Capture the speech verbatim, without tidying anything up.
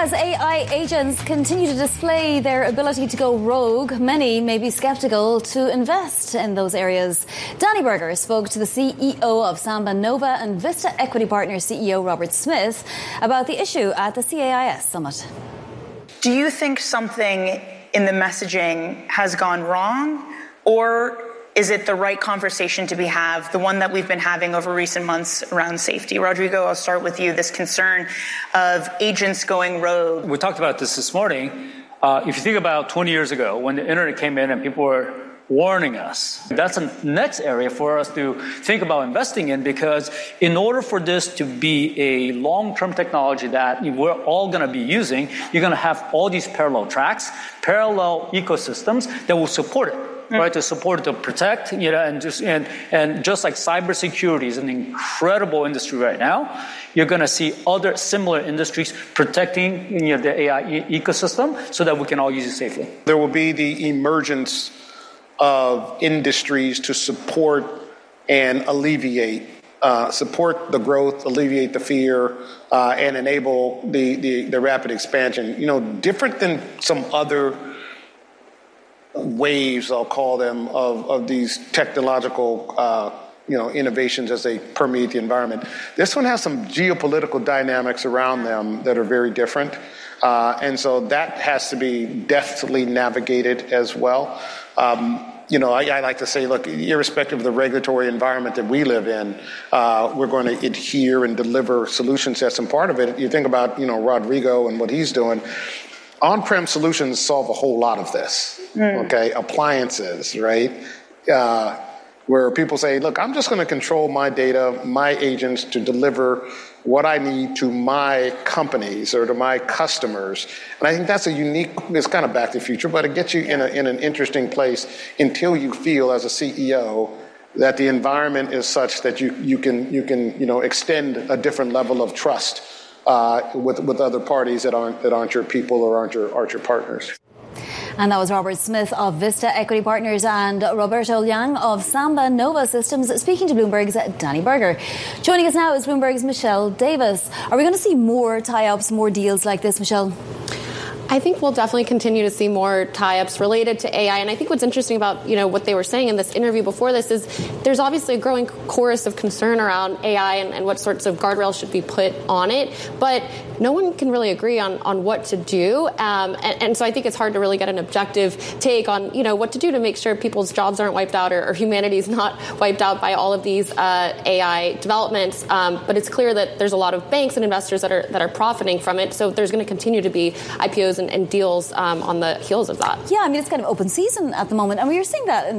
As A I agents continue to display their ability to go rogue, many may be sceptical to invest in those areas. Danny Berger spoke to the C E O of Samba Nova and Vista Equity Partners C E O Robert Smith about the issue at the C A I S Summit. Do you think something in the messaging has gone wrong, or is it the right conversation to be have, the one that we've been having over recent months around safety? Rodrigo, I'll start with you. This concern of agents going rogue. We talked about this this morning. Uh, if you think about twenty years ago when the internet came in and people were warning us, that's the next area for us to think about investing in, because in order for this to be a long-term technology that we're all going to be using, you're going to have all these parallel tracks, parallel ecosystems that will support it. Right, to support, to protect, you know, and just and and just like cybersecurity is an incredible industry right now, you're going to see other similar industries protecting, you know, the A I e- ecosystem so that we can all use it safely. There will be the emergence of industries to support and alleviate, uh, support the growth, alleviate the fear, uh, and enable the, the the rapid expansion. You know, different than some other waves, I'll call them, of, of these technological, uh, you know, innovations as they permeate the environment. This one has some geopolitical dynamics around them that are very different. Uh, and so that has to be deftly navigated as well. Um, you know, I, I like to say, look, irrespective of the regulatory environment that we live in, uh, we're going to adhere and deliver solution sets. And part of it, you think about, you know, Rodrigo and what he's doing. On-prem solutions solve a whole lot of this, mm. okay? Appliances, right? Uh, where people say, look, I'm just going to control my data, my agents to deliver what I need to my companies or to my customers. And I think that's a unique, it's kind of back to the future, but it gets you in, a, in an interesting place until you feel as a C E O that the environment is such that you, you can, you can, you know, extend a different level of trust Uh, with with other parties that aren't that aren't your people or aren't your aren't your partners. And that was Robert Smith of Vista Equity Partners and Roberto Liang of Samba Nova Systems speaking to Bloomberg's Danny Berger. Joining us now is Bloomberg's Michelle Davis. Are we going to see more tie-ups, more deals like this, Michelle? I think we'll definitely continue to see more tie-ups related to A I. And I think what's interesting about, you know, what they were saying in this interview before this is there's obviously a growing chorus of concern around A I and, and what sorts of guardrails should be put on it. But no one can really agree on, on what to do. Um, and, and so I think it's hard to really get an objective take on, you know, what to do to make sure people's jobs aren't wiped out or, or humanity is not wiped out by all of these uh, A I developments. Um, but it's clear that there's a lot of banks and investors that are that are profiting from it. So there's going to continue to be I P Os And, and deals um, on the heels of that. Yeah, I mean, it's kind of open season at the moment. And we were seeing that in